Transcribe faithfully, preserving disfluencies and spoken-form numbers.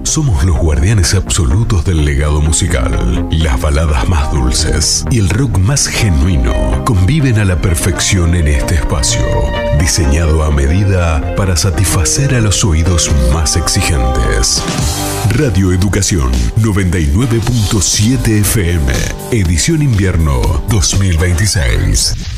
Somos los guardianes absolutos del legado musical. Las baladas más dulces y el rock más genuino conviven a la perfección en este espacio, diseñado a medida para satisfacer a los oídos más exigentes. Radio Educación noventa y nueve punto siete F M, edición invierno dos mil veintiséis.